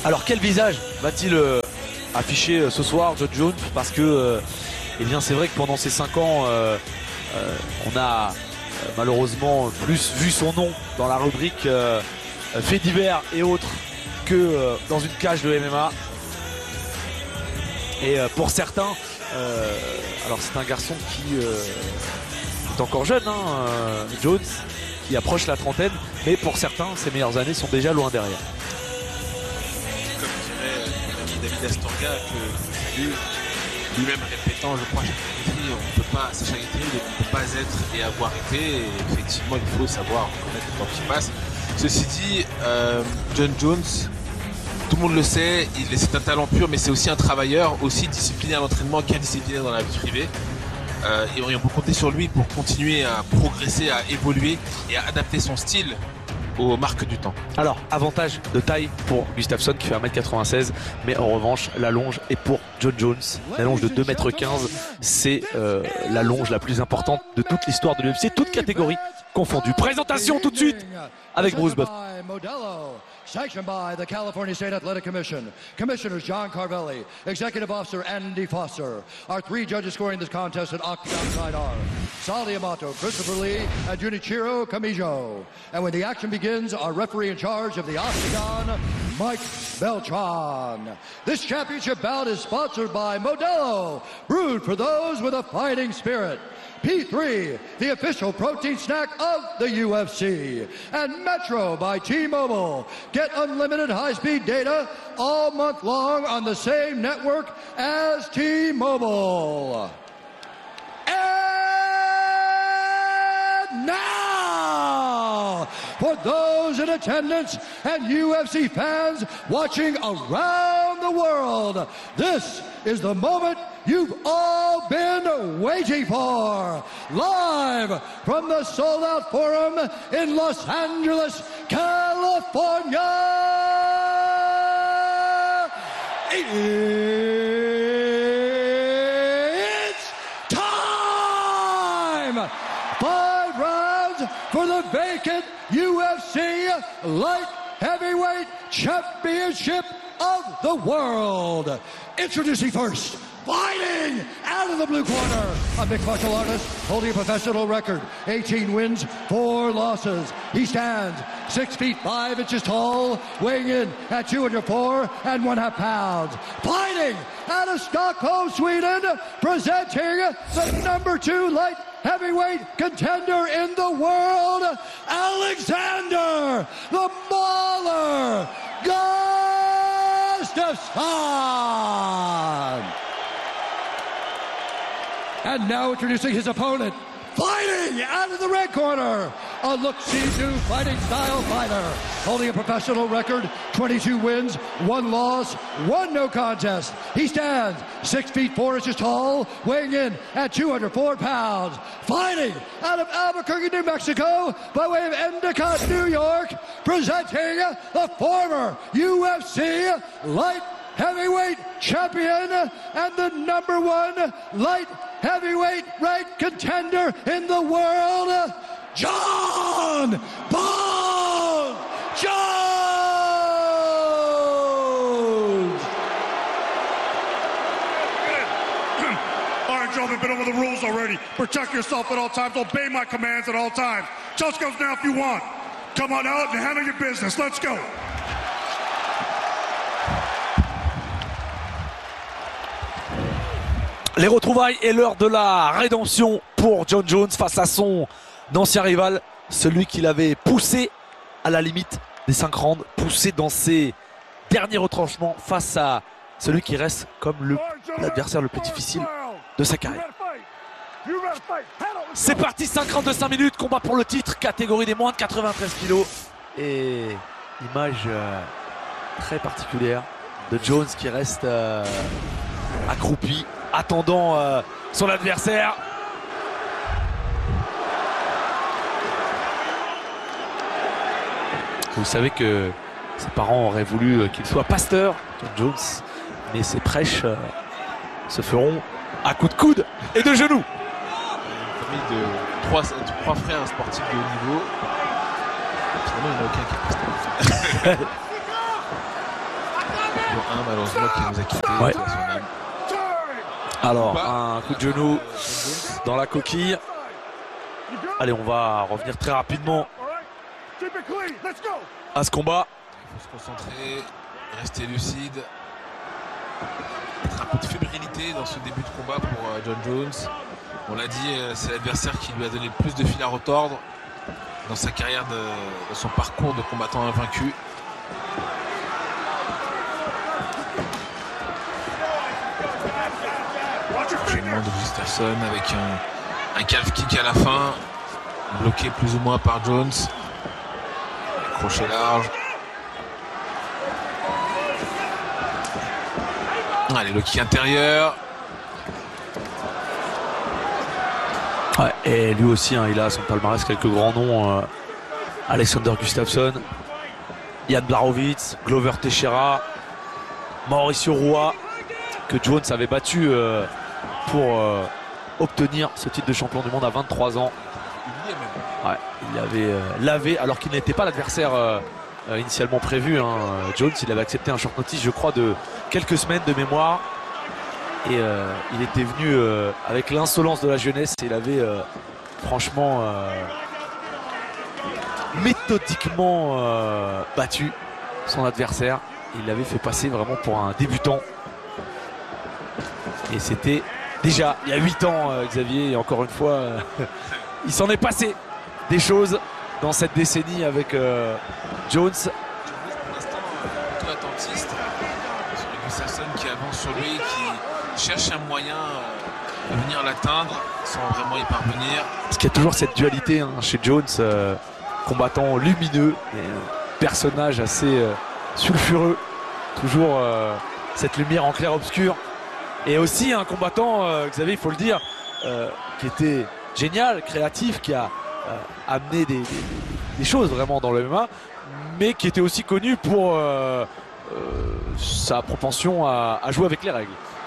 Alors quel visage va-t-il afficher ce soir, John Jones? Parce que eh bien c'est vrai que pendant ces 5 ans on a malheureusement plus vu son nom dans la rubrique faits divers et autres que dans une cage de MMA. Et pour certains, alors c'est un garçon qui est encore jeune, Jones, qui approche la trentaine, mais pour certains, ses meilleures années sont déjà loin derrière. Comme dirait David Astorga, que lui-même répétant, je crois, on ne peut pas, Sacha Guitry ne peut pas être et avoir été, et effectivement, il faut savoir reconnaître le temps qui passe. Ceci dit, John Jones, tout le monde le sait, c'est un talent pur, mais c'est aussi un travailleur, aussi discipliné à l'entraînement qu'indiscipliné dans la vie privée. Et on peut compter sur lui pour continuer à progresser, à évoluer et à adapter son style aux marques du temps. Alors, avantage de taille pour Gustafsson qui fait 1m96, mais en revanche, la longe est pour John Jones. La longe de 2m15, c'est la longe la plus importante de toute l'histoire de l'UFC, toute catégorie confondue. Présentation tout de suite avec Bruce Buffer. Sanctioned by the California State Athletic Commission. Commissioners John Carvelli, Executive Officer Andy Foster. Our 3 judges scoring this contest at Octagon side are Sal Amato, Christopher Lee, and Junichiro Kamijo. And when the action begins, our referee in charge of the Octagon, Mike Beltran. This championship bout is sponsored by Modelo, brewed for those with a fighting spirit. P3, the official protein snack of the UFC. And Metro by T-Mobile. Get unlimited high-speed data all month long on the same network as T-Mobile. And now, for those in attendance and UFC fans watching around the world, this is the moment you've all been waiting for. Live from the Sold Out Forum in Los Angeles, California. It's time! 5 rounds for the vacant UFC Light Heavyweight Championship of the world. Introducing first, fighting out of the blue corner, a mixed martial artist holding a professional record, 18 wins, 4 losses. He stands 6 feet 5 inches tall, weighing in at 204 1/2 pounds. Fighting out of Stockholm, Sweden, presenting the number 2 light heavyweight contender in the world, Alexander the Mauler Gustafsson. And now introducing his opponent, fighting out of the red corner, a look-see-through fighting style fighter, holding a professional record, 22 wins, 1 loss, 1 no contest. He stands 6 feet 4 inches tall, weighing in at 204 pounds. Fighting out of Albuquerque, New Mexico, by way of Endicott, New York, presenting the former UFC light heavyweight champion and the number 1 light heavyweight ranked contender in the world, Jon Bones Jones! All right, gentlemen, been over the rules already. Protect yourself at all times. Obey my commands at all times. Just goes now if you want. Come on out and handle your business. Let's go. Les retrouvailles et l'heure de la rédemption pour John Jones face à son ancien rival, celui qui l'avait poussé à la limite des 5 rounds, poussé dans ses derniers retranchements face à celui qui reste comme l'adversaire le plus difficile de sa carrière. C'est parti, 5 rounds de 5 minutes, combat pour le titre, catégorie des moins de 93 kilos. Et image très particulière de Jones qui reste accroupi, attendant son adversaire. Vous savez que ses parents auraient voulu qu'il soit pasteur, John Jones, mais ses prêches se feront à coups de coude et de genoux. Une famille de 3 frères sportifs de haut niveau. Finalement, il n'y en a aucun qui est pasteur. dont un malheureusement qui nous a quittés. Ouais. Son âme. Alors, un coup de genou dans la coquille. Allez, on va revenir très rapidement à ce combat. Il faut se concentrer, rester lucide. Peut-être un peu de fébrilité dans ce début de combat pour John Jones. On l'a dit, c'est l'adversaire qui lui a donné le plus de fil à retordre dans sa carrière, dans son parcours de combattant invaincu. Enchaînement de Gustafsson avec un calf kick à la fin, bloqué plus ou moins par Jones. Crochet large. Allez, le kick intérieur. Ouais, et lui aussi, hein, il a à son palmarès quelques grands noms. Alexander Gustafsson, Jan Blachowicz, Glover Teixeira, Mauricio Rua, que Jones avait battu pour obtenir ce titre de champion du monde à 23 ans. Ouais, il avait lavé, alors qu'il n'était pas l'adversaire initialement prévu. Hein. Jones, il avait accepté un short notice, je crois, de quelques semaines de mémoire. Et il était venu avec l'insolence de la jeunesse. Et il avait franchement méthodiquement battu son adversaire. Il l'avait fait passer vraiment pour un débutant. Et c'était déjà il y a 8 ans, Xavier. Et encore une fois, il s'en est passé des choses dans cette décennie avec Jones. Pour l'instant, plutôt attentiste sur Gustafsson qui avance sur lui, qui cherche un moyen de venir l'atteindre sans vraiment y parvenir. Parce qu'il y a toujours cette dualité hein, chez Jones, combattant lumineux et personnage assez sulfureux. Toujours cette lumière en clair-obscur. Et aussi un combattant, Xavier, il faut le dire, qui était génial, créatif, qui a amené des choses vraiment dans le MMA, mais qui était aussi connu pour sa propension à jouer avec les règles.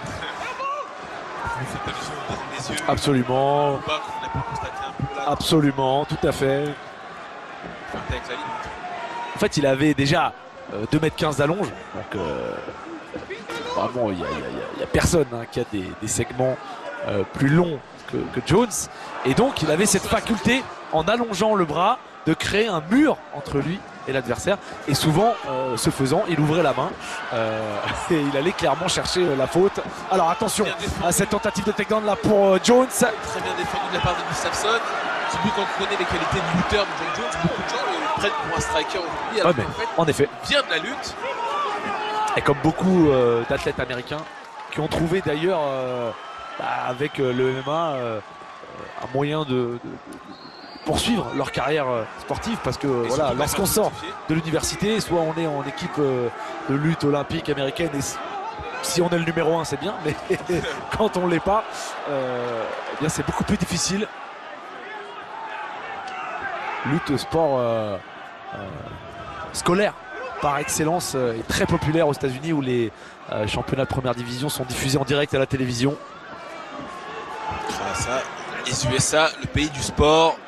Vous faites allusion au droit des yeux. Absolument. Au bas qu'on a pu constater un peu là. Absolument, tout à fait. Avec la ligne. En fait, il avait déjà 2,15 m d'allonge, donc vraiment, il y a personne hein, qui a des segments plus longs que Jones. Et donc, il avait cette faculté, en allongeant le bras, de créer un mur entre lui et l'adversaire. Et souvent, ce faisant, il ouvrait la main et il allait clairement chercher la faute. Alors attention à cette tentative de takedown là pour Jones. Très bien défendu de la part de Gustafsson. Celui qu'on connaît les qualités de lutteur de John Jones, beaucoup de gens le prennent pour un striker aujourd'hui. Alors en effet, il vient de la lutte. Et comme beaucoup d'athlètes américains qui ont trouvé d'ailleurs avec le MMA un moyen de poursuivre leur carrière sportive, parce que Et voilà, lorsqu'on sort justifier. de l'université, soit on est en équipe de lutte olympique américaine, et si on est le numéro 1 c'est bien, mais quand on l'est pas, eh bien c'est beaucoup plus difficile. Lutte sport scolaire par excellence est très populaire aux États-Unis, où les championnats de première division sont diffusés en direct à la télévision. Ah, ça, les USA, le pays du sport.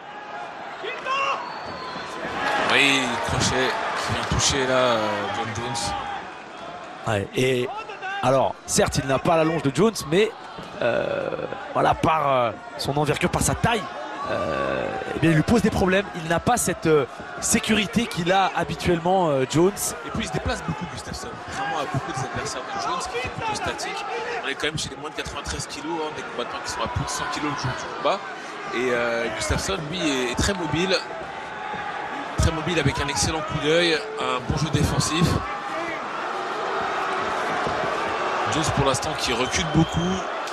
Oui, crochet qui vient toucher là John Jones. Ouais, et alors, certes, il n'a pas la longe de Jones, mais voilà, par son envergure, par sa taille, eh bien, il lui pose des problèmes. Il n'a pas cette sécurité qu'il a habituellement, Jones. Et puis il se déplace beaucoup, Gustafsson. Contrairement à beaucoup des adversaires de Jones qui sont plutôt statiques. On est quand même chez les moins de 93 kg, hein, des combattants qui sont à plus de 100 kg le jour du combat. Et Gustafsson, lui, est très mobile. Très mobile, avec un excellent coup d'œil, un bon jeu défensif. Jones pour l'instant qui recule beaucoup.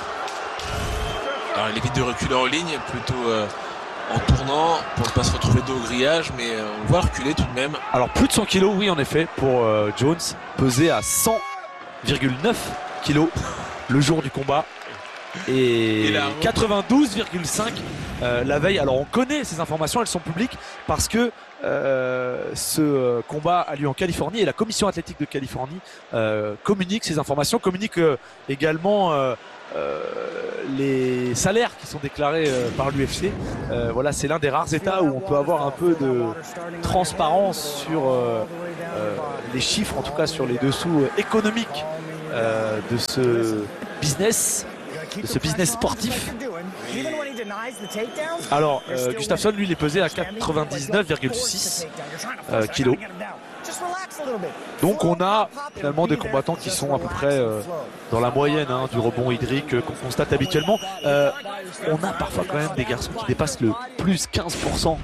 Alors il évite de reculer en ligne, plutôt en tournant pour ne pas se retrouver dos au grillage, mais on le voit reculer tout de même. Alors plus de 100 kg, oui en effet, pour Jones, pesé à 100,9 kg le jour du combat. Et 92,5 la veille. Alors on connaît ces informations, elles sont publiques parce que ce combat a lieu en Californie et la commission athlétique de Californie communique ces informations, communique également les salaires qui sont déclarés par l'UFC. Voilà, c'est l'un des rares états où on peut avoir un peu de transparence sur les chiffres, en tout cas sur les dessous économiques de ce business sportif. Alors, Gustafsson, lui, il est pesé à 99,6 kilos. Donc on a finalement des combattants qui sont à peu près dans la moyenne du rebond hydrique qu'on constate habituellement. On a parfois quand même des garçons qui dépassent le plus 15%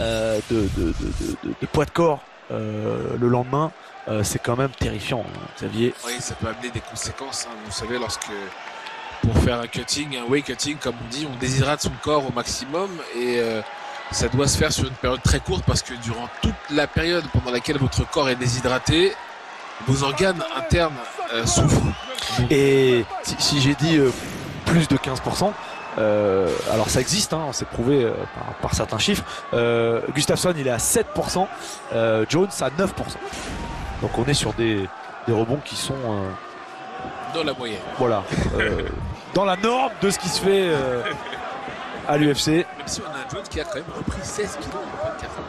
de poids de corps le lendemain. C'est quand même terrifiant, Xavier. Oui, ça peut amener des conséquences. Vous savez, lorsque pour faire un cutting, un weight cutting, comme on dit, on déshydrate son corps au maximum et ça doit se faire sur une période très courte parce que durant toute la période pendant laquelle votre corps est déshydraté, vos organes internes souffrent. Et si j'ai dit plus de 15%, alors ça existe, c'est prouvé par certains chiffres. Gustafsson, il est à 7%, Jones à 9%. Donc on est sur des rebonds qui sont dans la moyenne. Voilà, dans la norme de ce qui se fait à l'UFC. Même si on a un Jones qui a quand même repris 16 kilos en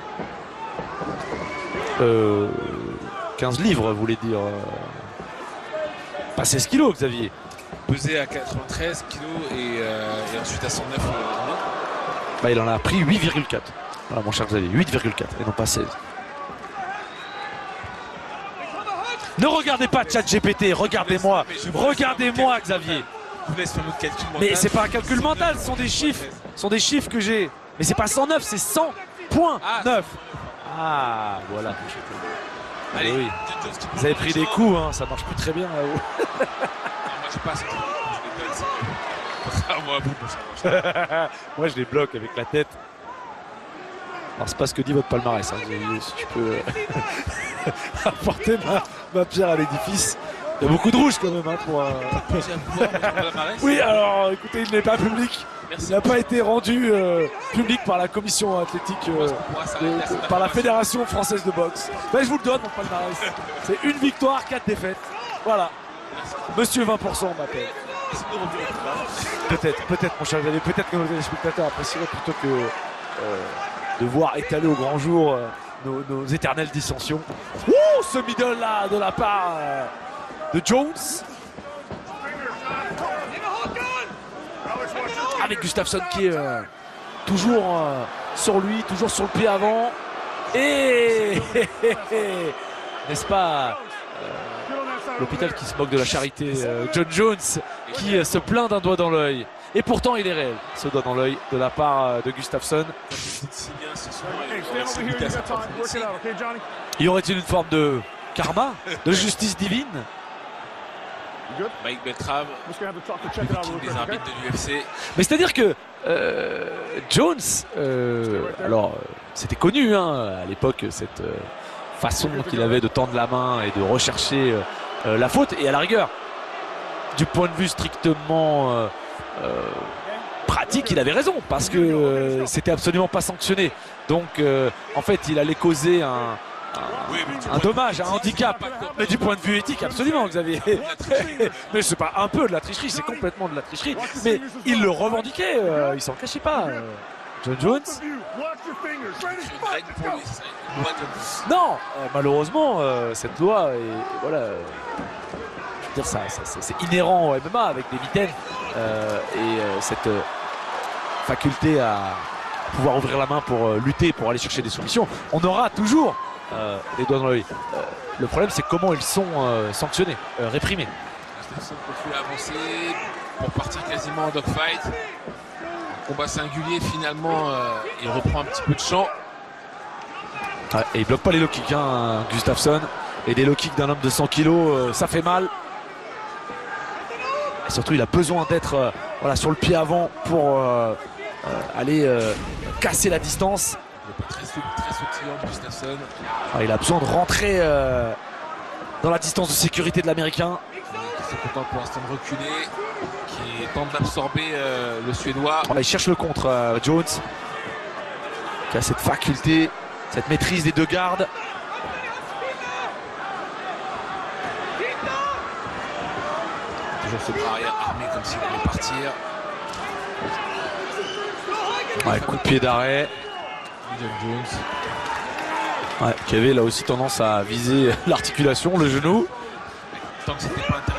24 heures. 15 livres, vous voulez dire. Pas 16 kilos, Xavier. Pesé à 93 kilos et ensuite à 109 bah, il en a pris 8,4. Voilà, mon cher Xavier, 8,4 et non pas 16. Ne regardez pas ChatGPT, regardez-moi. Regardez-moi, Xavier. Vous laissez faire votre calcul mental. Mais c'est pas un calcul mental, ce sont des chiffres. Ce sont des chiffres que j'ai. Mais c'est pas 109, c'est 100.9. Ah, voilà. Allez, oui. Vous avez pris des coups, ça marche plus très bien là-haut. Moi, je passe. Moi, je les bloque avec la tête. Alors, c'est pas ce que dit votre palmarès. Si tu peux apporter ma pierre à l'édifice. Il y a beaucoup de rouge quand même pour. Oui, alors écoutez, il n'est pas public. Il n'a pas été rendu public par la commission athlétique, par la Fédération française de boxe. Ben, je vous le donne, mon palmarès. C'est une victoire, 4 défaites. Voilà. Monsieur 20% m'appelle. Peut-être, mon cher Xavier, peut-être que nos téléspectateurs apprécieraient plutôt que de voir étaler au grand jour nos éternelles dissensions. Ouh, ce middle là de la part de Jones. Avec Gustafsson qui est toujours sur lui, toujours sur le pied avant. Et n'est-ce pas l'hôpital qui se moque de la charité, John Jones qui se plaint d'un doigt dans l'œil. Et pourtant il est réel, ce doigt dans l'œil de la part de Gustafsson. Y aurait-il une forme de karma, de justice divine? Mike Beltram, des arbitres de l'UFC. Mais c'est-à-dire que Jones, alors c'était connu à l'époque cette façon qu'il avait de tendre la main et de rechercher la faute. Et à la rigueur, du point de vue strictement pratique, il avait raison parce que c'était absolument pas sanctionné. Donc en fait, il allait causer un dommage, un handicap, mais du point de vue éthique, absolument, Xavier. Mais c'est pas un peu de la tricherie, c'est complètement de la tricherie. Mais il le revendiquait, il s'en cachait pas. John Jones. Non, malheureusement, cette loi est voilà. Je veux dire, c'est inhérent au MMA avec des mitaines et cette faculté à pouvoir ouvrir la main pour lutter, pour aller chercher des soumissions. On aura toujours les doigts dans l'œil. Le problème, c'est comment ils sont sanctionnés, réprimés. Gustafsson peut avancer pour partir quasiment en dogfight. Combat singulier, finalement, il reprend un petit peu de champ. Et il bloque pas les low kicks, Gustafsson. Et des low kicks d'un homme de 100 kg, ça fait mal. Et surtout, il a besoin d'être voilà, sur le pied avant pour aller casser la distance. Il n'est pas très sautillant, Gustafsson. Il a besoin de rentrer dans la distance de sécurité de l'Américain. Qui se contente pour l'instant de reculer, qui tente d'absorber le Suédois. Il cherche le contre, Jones, qui a cette faculté, cette maîtrise des deux gardes. toujours ses bras arrière armés comme s'il allait partir. Ouais, coup de pied d'arrêt. John Jones. Ouais, qui avait là aussi tendance à viser l'articulation, le genou. Tant que c'était pas